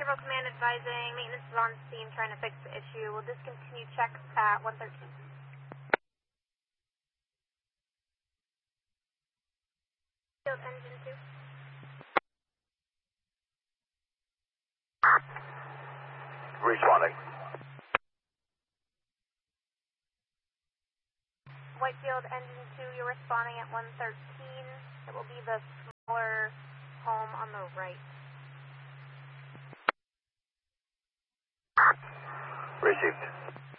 Centerville Command advising maintenance is on scene trying to fix the issue. We'll discontinue checks at 113. Field engine 2. Responding. Whitefield engine 2, you're responding at 113. It will be the smaller home on the right. Received.